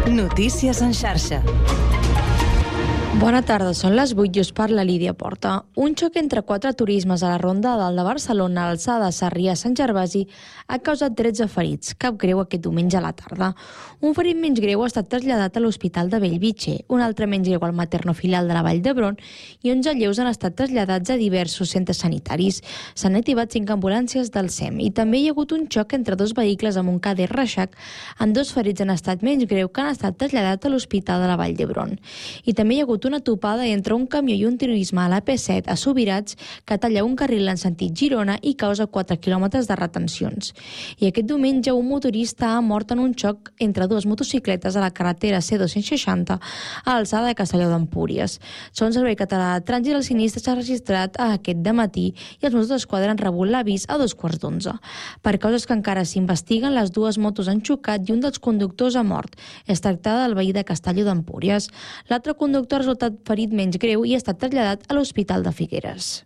Notícies en xarxa. Bona tarda, són les 8 i us parla Lídia Porta. Un xoc entre 4 turismes a la Ronda Dalt de Barcelona, a l'alçada Sarrià-Sant Gervasi, ha causat 13 ferits, cap greu aquest diumenge a la tarda. Un ferit menys greu ha estat traslladat a l'Hospital de Bellvitge, un altre menys greu al materno-filial de la Vall d'Hebron i 11 lleus han estat traslladats a diversos centres sanitaris. S'han activat 5 ambulàncies del SEM i també hi ha hagut un xoc entre 2 vehicles amb un cadet Reixac, amb 2 ferits en estat menys greu que han estat traslladats a l'Hospital de la Vall d'Hebron. I també hi ha hagut una topada entre un camió i un turisme a la P7 a Subirats que talla un carril en sentit Girona i causa 4 quilòmetres de retencions. I aquest diumenge un motorista ha mort en un xoc entre 2 motocicletes a la carretera C260 a l'alçada de Castelló d'Empúries. Segons el Servei Català de Trànsit, el sinistre s'ha registrat aquest dematí i els Mossos d'Esquadra han rebut l'avís a 2:15. Per causes que encara s'investiguen, les 2 motos han xocat i un dels conductors ha mort. Es tracta del veí de Castelló d'Empúries. L'altre conductor ha resultat ferit menys greu i ha estat traslladat a l'Hospital de Figueres.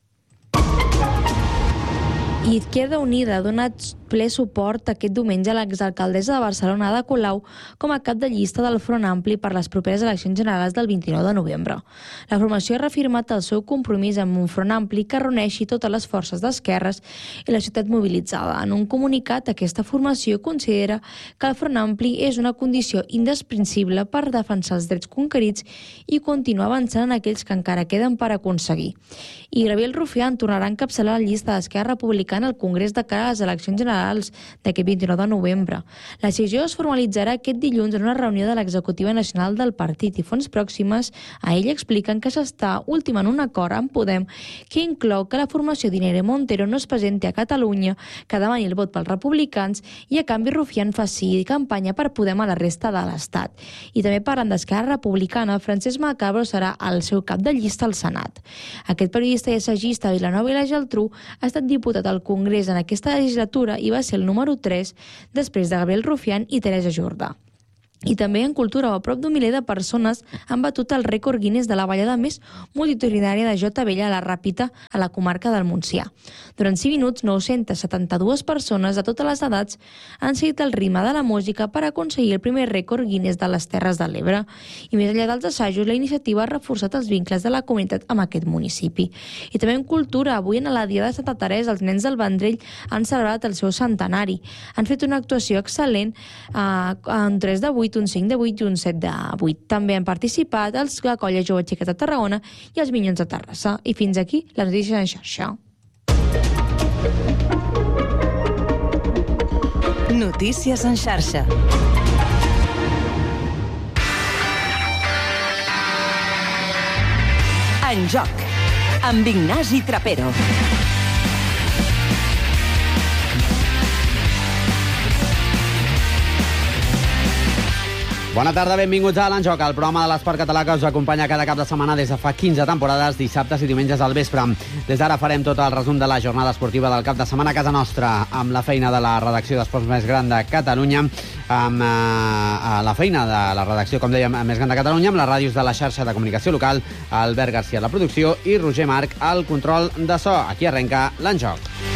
I Izquierda Unida ha donat ple suport aquest diumenge a l'exalcaldessa de Barcelona, Ada Colau, com a cap de llista del Front Ampli per les properes eleccions generals del 29 de novembre. La formació ha reafirmat el seu compromís amb un Front Ampli que reuneixi totes les forces d'esquerres i la ciutat mobilitzada. En un comunicat, aquesta formació considera que el Front Ampli és una condició indesprincible per defensar els drets conquerits i continuar avançant en aquells que encara queden per aconseguir. I Gabriel Rufián tornarà a encapçalar la llista d'Esquerra Republicana al Congrés de cara a les eleccions generals d'aquest 29 de novembre. La decisió es formalitzarà aquest dilluns en una reunió de l'Executiva Nacional del Partit i fonts pròximes a ell expliquen que s'està ultimant un acord amb Podem que inclou que la formació d'Irene Montero no es presenti a Catalunya, que demani el vot pels republicans i a canvi Rufián faci campanya per Podem a la resta de l'Estat. I també parlant d'Esquerra Republicana, Francesc Macabro serà el seu cap de llista al Senat. Aquest periodista i assagista a Vilanova i la Geltrú ha estat diputat al Congrés en aquesta legislatura i va ser el número 3 després de Gabriel Rufián i Teresa Jordà. I també en cultura, a prop d'un miler de persones han batut el rècord Guinness de la ballada més multitudinària de Jota Vella a la Ràpita, a la comarca del Montsià. Durant 5 minuts, 972 persones de totes les edats han seguit el ritme de la música per aconseguir el primer rècord Guinness de les Terres de l'Ebre. I més enllà dels assajos, la iniciativa ha reforçat els vincles de la comunitat amb aquest municipi. I també en cultura, avui en la Dia de Santa Teresa, els nens del Vendrell han celebrat el seu centenari. Han fet una actuació excel·lent en 3 de 8, un 5 de 8 i un 7 de 8. També han participat la Colla Jove Xiquet de Tarragona i els Minyons de Terrassa. I fins aquí les notícies en xarxa. Notícies en xarxa. En joc, amb Ignasi Trapero. Bona tarda, benvinguts a l'Enjoc, el programa de l'Esport Català que us acompanya cada cap de setmana des de fa 15 temporades, dissabtes i diumenges al vespre. Des d'ara farem tot el resum de la jornada esportiva del cap de setmana a casa nostra, amb la feina de la redacció d'esports més gran de Catalunya, amb la feina de la redacció, com dèiem, més gran de Catalunya, amb les ràdios de la xarxa de comunicació local, Albert García a la producció i Roger Marc al control de so. Aquí arrenca l'Enjoc.